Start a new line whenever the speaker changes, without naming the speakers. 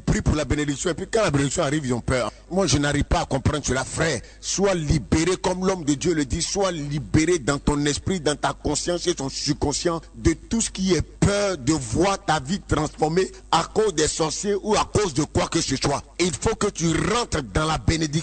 prient pour la bénédiction et puis quand la bénédiction arrive, ils ont peur. Moi, je n'arrive pas à comprendre cela, frère. Sois libéré, comme l'homme de Dieu le dit, sois libéré dans ton esprit, dans ta conscience et ton subconscient de tout ce qui est peur de voir ta vie transformée à cause des sorciers ou à cause de quoi que ce soit. Il faut que tu rentres dans la bénédiction.